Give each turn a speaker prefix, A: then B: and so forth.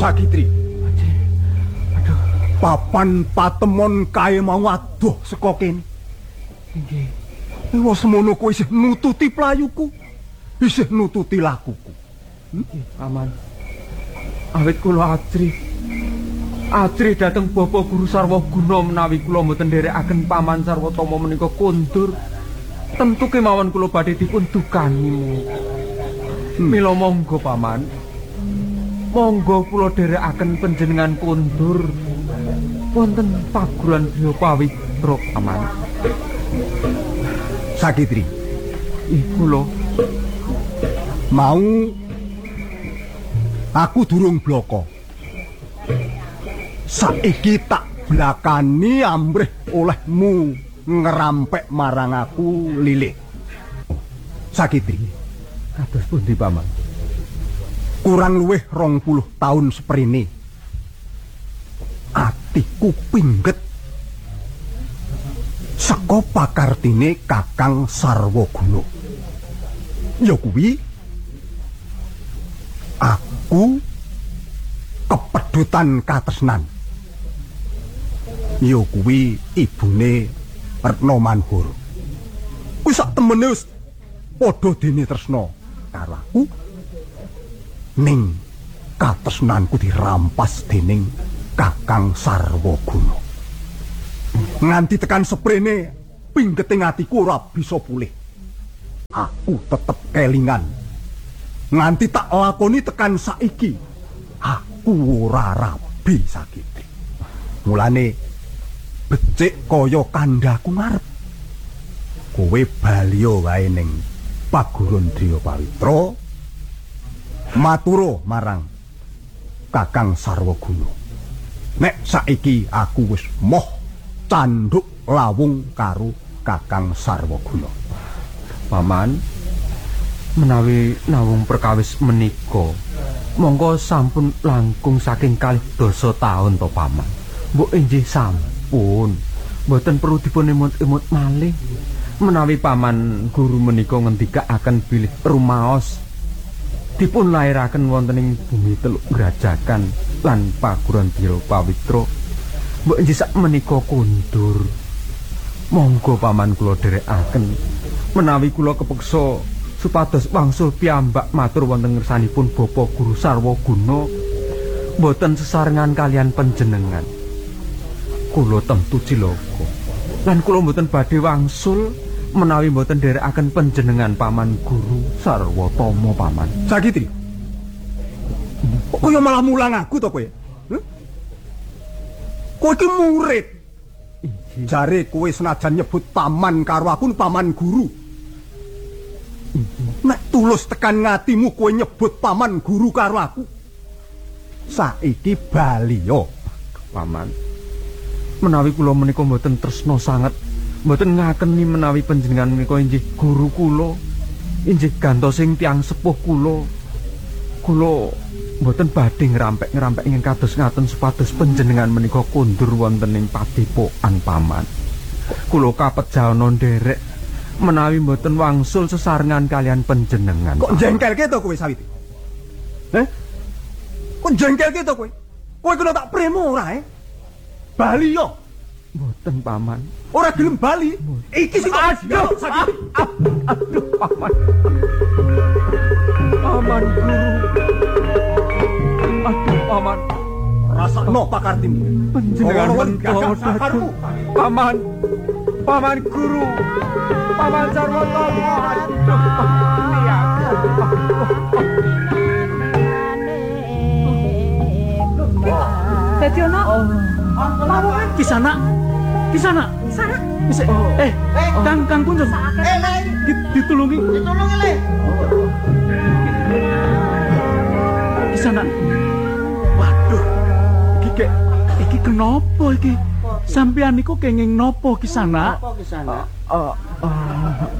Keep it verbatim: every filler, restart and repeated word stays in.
A: Sagitri. Aduh. Papan patemon kae mau adoh saka kene.
B: Nggih.
A: Ewa semono kowe isih nututi playuku. Isih nututi lakuku.
B: Nggih, Paman. Awit kula ajri. Ajri dhateng Bapak Guru Sarwaguna menawi kula mboten nderekaken Paman Sarwatama menika kondur. Tentu kemawon kula badhe dipun dukani. Mila monggo Paman. Monggo kula dherekaken panjenengan kondur wonten paguran Griya Pawitra Paman.
A: Sagitri.
B: Ih kula
A: mau aku durung bloko. Saiki tak blakani ambrih olehmu ngerampek marang aku lilih. Sagitri.
B: Kados pundi Paman?
A: Kurang luwih rong puluh tahun seprene. Atiku pingget saka pakartine Kakang Sarwaguna. Ya kuwi aku kepedutan katresnan. Ya kuwi ibune Retna Manhur. Kuwi sak temene wis padha dene tresna karo aku. Ning katresnanku dirampas dening Kakang Sarwaguna. Nganti tekan seprene pinggeting atiku ora bisa pulih. Aku tetep kelingan. Nganti tak lakoni tekan saiki, aku ora rabi Sagitri. Mulane becik kaya kandhaku ngarep. Kowe baliya wae ning paguron Griya Pawitra. Maturo marang Kakang Sarwaguna. Nek saiki aku wis moh canduk lawung karo Kakang Sarwaguna.
B: Paman, menawi nawung perkawis menika, monggo sampun langkung saking kalih dasa taun to Paman. Mbok inggih sampun, mboten perlu dipun emut-emut malih. Menawi Paman Guru menika ngendikaaken bilih rumaos dipun lairaken wonten ing bumi Teluk Grajagan lan paguron Griya Pawitra, mbok inggih sak menika kondur. Monggo Paman kula dherekaken menawi kula kepeksa supados wangsul piyambak matur wonten ngersanipun Bapak Guru Sarwaguna mboten sesarengan kalian panjenengan. Kula tentu cilaka lan kula mboten badhe wangsul menawi mboten nderekaken panjenengan Paman Guru Sarwatama Paman.
A: Sagitri. Kok kaya malah mulang aku to kowe? Huh? Kowe iki murid. Jare kowe senajan nyebut paman karo aku Paman Guru. Nek tulus tekan ngatimu kowe nyebut Paman Guru karo aku. Saiki baliya
B: Paman. Menawi kula menika mboten tresna sanget, mboten ngakeni menawi panjenengan menika inggih guru kula, inggih gantosing tiyang sepuh kula. Kula mboten badhe ngrampek-ngrampek ingkang kados ngaten supados panjenengan menika kondur wonten ing padepokan Paman. Kula kapejana nderek menawi mboten wangsul sesarengan kalian panjenengan.
A: Kok jengkelke to kowe Sawiti? Heh? Kok jengkelke to kowe? Kowe kena tak premo ora eh? Bali yo.
B: Mboten Paman.
A: Ora gelem bali. Iki sing
B: aduh sakit. Aduh Paman. Paman Guru. Aduh Paman.
A: Rasakno pakartimu.
B: Panjenengan mentolo sakarmu. Paman. Paman Guru. Paman Sarwatama. Aduh Paman ya.
C: Dadi ono lawungan
D: Ki sana. Ki sana.
C: sana.
D: Bisa. Eh, Kang Kang Kunjung.
C: Eh, Le.
D: Ditulungi.
C: Ditulungi, Le.
D: Ki sana. Waduh. Iki kek iki kenapa iki? Sampeyan niku kenging nopo Ki sana?
C: Apa ki sana?
B: Uh, uh,